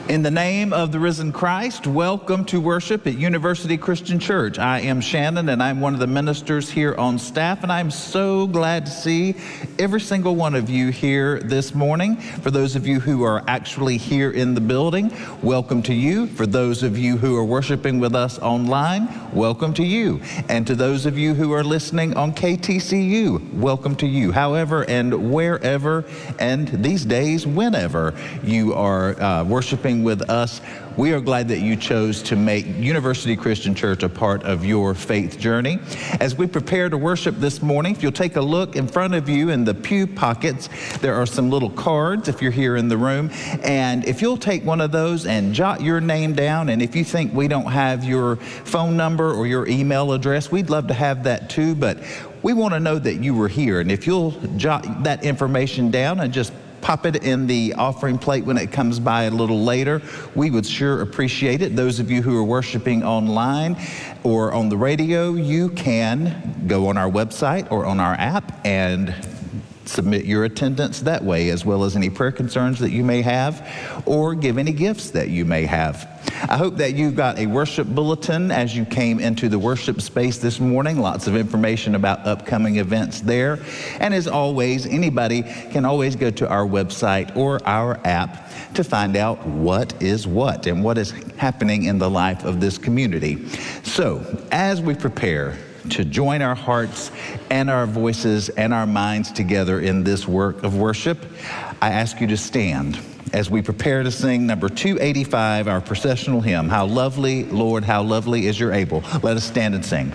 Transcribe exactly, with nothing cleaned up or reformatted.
In the name of the risen Christ, welcome to worship at University Christian Church. I am Shannon, and I'm one of the ministers here on staff, and I'm so glad to see every single one of you here this morning. For those of you who are actually here in the building, welcome to you. For those of you who are worshiping with us online, welcome to you. And to those of you who are listening on K T C U, welcome to you. However and wherever, and these days, whenever you are uh, worshiping with us, we are glad that you chose to make University Christian Church a part of your faith journey. As we prepare to worship this morning, if you'll take a look in front of you in the pew pockets, there are some little cards if you're here in the room. And if you'll take one of those and jot your name down, and if you think we don't have your phone number or your email address, we'd love to have that too, but we want to know that you were here. And if you'll jot that information down and just pop it in the offering plate when it comes by a little later, we would sure appreciate it. Those of you who are worshiping online or on the radio, you can go on our website or on our app and submit your attendance that way, as well as any prayer concerns that you may have, or give any gifts that you may have. I hope that you got a worship bulletin as you came into the worship space this morning. Lots of information about upcoming events there. And as always, anybody can always go to our website or our app to find out what is what and what is happening in the life of this community. So, as we prepare to join our hearts and our voices and our minds together in this work of worship, I ask you to stand as we prepare to sing number two eighty-five, our processional hymn, How Lovely, Lord, How Lovely Is Your Able. Let us stand and sing.